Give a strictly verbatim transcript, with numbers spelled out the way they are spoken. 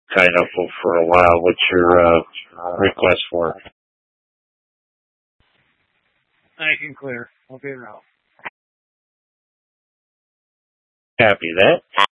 tied up for a while. What's your uh, request for? I can clear. I'll be around. Copy that.